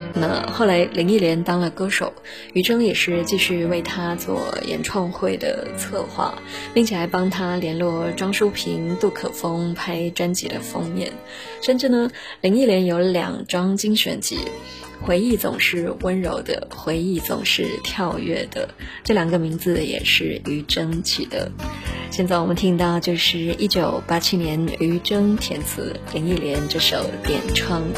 那后来林忆莲当了歌手，于正也是继续为她做演唱会的策划，并且还帮她联络庄淑萍、杜可风拍专辑的封面。甚至呢，林忆莲有2张精选集，回忆总是温柔的，回忆总是跳跃的，这2个名字也是于正起的。现在我们听到就是1987年于正填词林忆莲这首点唱